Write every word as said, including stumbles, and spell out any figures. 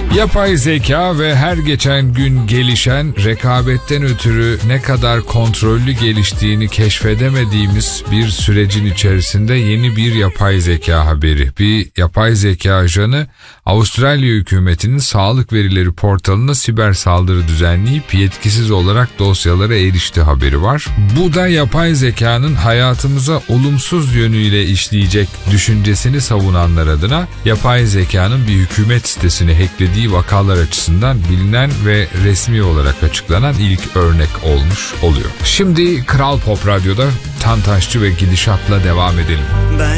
Yapay zeka ve her geçen gün gelişen, rekabetten ötürü ne kadar kontrollü geliştiğini keşfedemediğimiz bir sürecin içerisinde yeni bir yapay zeka haberi. Bir yapay zeka ajanı Avustralya hükümetinin sağlık verileri portalına siber saldırı düzenleyip yetkisiz olarak dosyalara erişti haberi var. Bu da yapay zekanın hayatımıza olumsuz yönüyle işleyecek düşüncesini savunanlar adına yapay zekanın bir hükümet sitesini hacklediği vakalar açısından bilinen ve resmi olarak açıklanan ilk örnek olmuş oluyor. Şimdi Kral Pop Radyo'da Tantaşçı ve Gidişat'la devam edelim. Ben